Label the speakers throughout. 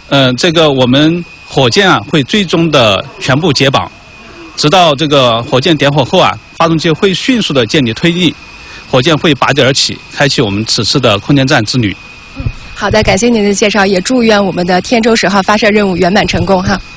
Speaker 1: 这个我们火箭啊会最终的全部解绑，直到这个火箭点火后啊，发动机会迅速的建立推力，火箭会拔地而起，开启我们此次的空间站之旅。
Speaker 2: 好的，感谢您的介绍，也祝愿我们的天舟10号发射任务圆满成功哈。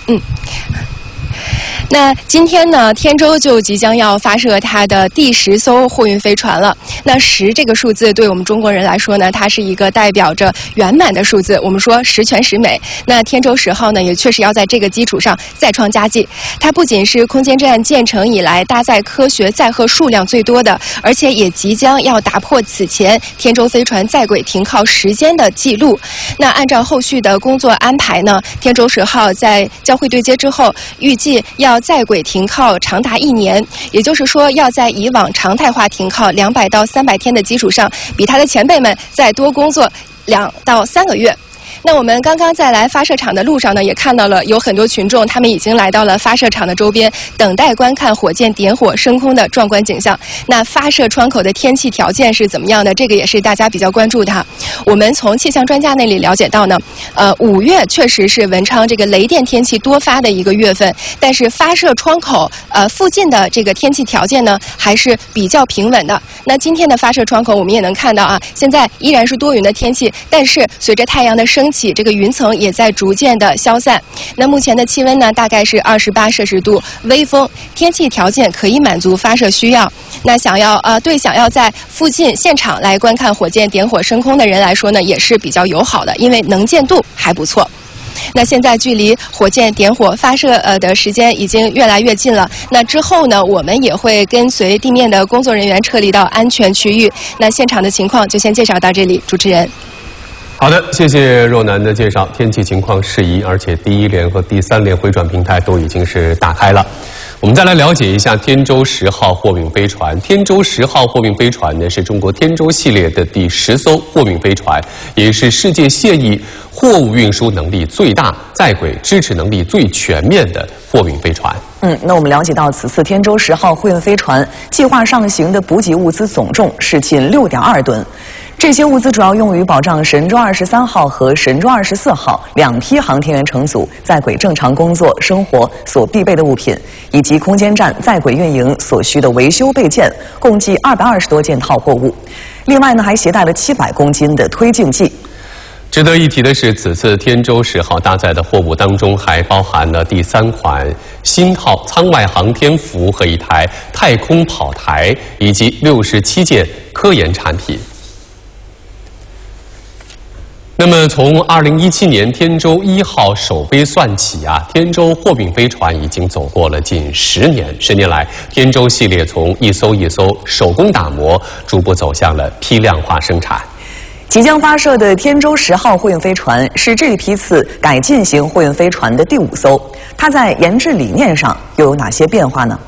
Speaker 2: 那今天呢，天舟就即将要发射它的第10艘货运飞船了。那10这个数字对我们中国人来说呢，它是一个代表着圆满的数字。我们说十全十美。那天舟10号呢，也确实要在这个基础上再创佳绩。它不仅是空间站建成以来搭载科学载荷数量最多的，而且也即将要打破此前天舟飞船在轨停靠时间的记录。那按照后续的工作安排呢，天舟10号在交会对接之后，预计要在轨停靠长达1年，也就是说，要在以往常态化停靠200到300天的基础上，比他的前辈们再多工作2到3个月。那我们刚刚在来发射场的路上呢，也看到了有很多群众，他们已经来到了发射场的周边，等待观看火箭点火升空的壮观景象。那发射窗口的天气条件是怎么样的？这个也是大家比较关注的。我们从气象专家那里了解到呢，5月确实是文昌这个雷电天气多发的一个月份，但是发射窗口附近的这个天气条件呢，还是比较平稳的。那今天的发射窗口我们也能看到啊，现在依然是多云的天气，但是随着太阳的升起，这个云层也在逐渐的消散。那目前的气温呢，大概是28摄氏度，微风，天气条件可以满足发射需要。那想要在附近现场来观看火箭点火升空的人来说呢，也是比较友好的，因为能见度还不错。那现在距离火箭点火发射的时间已经越来越近了。那之后呢，我们也会跟随地面的工作人员撤离到安全区域。那现场的情况就先介绍到这里，主持人。
Speaker 3: 好的，谢谢若楠的介绍。天气情况适宜，而且第1连和第3连回转平台都已经是打开了。我们再来了解一下天舟10号货运飞船。天舟10号货运飞船呢，是中国天舟系列的第10艘货运飞船，也是世界现役货物运输能力最大、在轨支持能力最全面的货运飞船。
Speaker 4: 那我们了解到，此次天舟10号货运飞船计划上行的补给物资总重是近6.2吨。这些物资主要用于保障神舟23号和神舟24号2批航天员乘组在轨正常工作生活所必备的物品，以及空间站在轨运营所需的维修备件，共计220多件套货物。另外呢，还携带了700公斤的推进剂。
Speaker 3: 值得一提的是，此次天舟10号搭载的货物当中，还包含了第3款新套舱外航天服和一台太空跑台，以及67件科研产品。那么，从2017年天舟1号首飞算起啊，天舟货运飞船已经走过了近10年。10年来，天舟系列从一艘一艘手工打磨，逐步走向了批量化生产。
Speaker 4: 即将发射的天舟10号货运飞船是这一批次改进型货运飞船的第5艘，它在研制理念上又有哪些变化呢？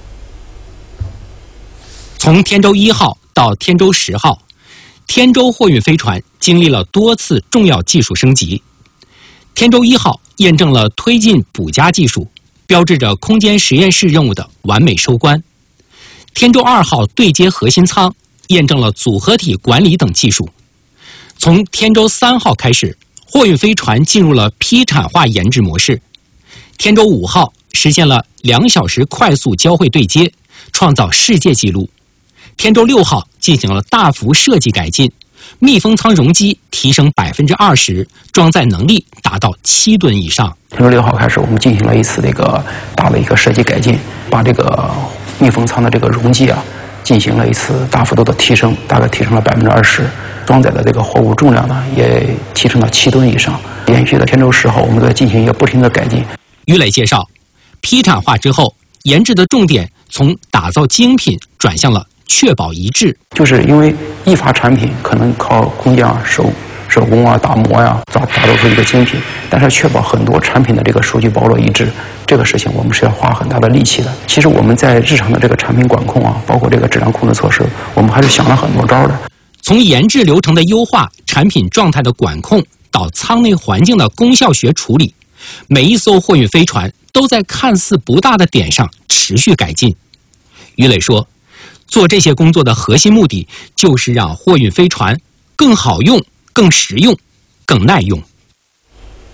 Speaker 5: 从天舟1号到天舟10号，天舟货运飞船经历了多次重要技术升级。天舟1号验证了推进补加技术，标志着空间实验室任务的完美收官。天舟2号对接核心舱，验证了组合体管理等技术。从天舟3号开始，货运飞船进入了批产化研制模式。天舟5号实现了2小时快速交会对接，创造世界纪录。天舟6号进行了大幅设计改进，密封舱容积提升20%，装载能力达到7吨以上。
Speaker 6: 天舟6号开始，我们进行了一次这个大的一个设计改进，把这个密封舱的这个容积啊进行了一次大幅度的提升，大概提升了20%，装载的这个货物重量呢也提升到7吨以上。连续的天舟10号，我们在进行一个不停的改进。
Speaker 5: 于磊介绍，批产化之后，研制的重点从打造精品转向了确保一致，
Speaker 6: 就是因为一发产品可能靠工匠手工啊、打磨呀、打造出一个精品，但是确保很多产品的这个数据包罗一致，这个事情我们是要花很大的力气的。其实我们在日常的这个产品管控啊，包括这个质量控制措施，我们还是想了很多招的。
Speaker 5: 从研制流程的优化、产品状态的管控到舱内环境的功效学处理，每一艘货运飞船都在看似不大的点上持续改进。于磊说，做这些工作的核心目的就是让货运飞船更好用、更实用、更耐用。